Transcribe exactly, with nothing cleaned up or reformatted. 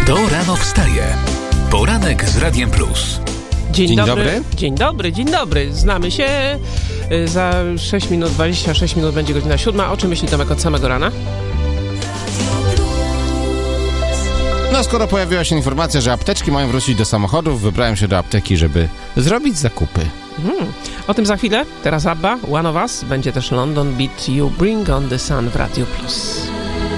Kto rano wstaje? Poranek z Radiem Plus. Dzień, Dzień dobry. dobry. Dzień dobry, dzień dobry. Znamy się. Za sześć minut, dwadzieścia sześć minut będzie godzina siódma. O czym myśli Tomek od samego rana? No skoro pojawiła się informacja, że apteczki mają wrócić do samochodów, wybrałem się do apteki, żeby zrobić zakupy. Hmm. O tym za chwilę. Teraz Abba, One of Us. Będzie też London Beat, You Bring on the Sun w Radio Plus.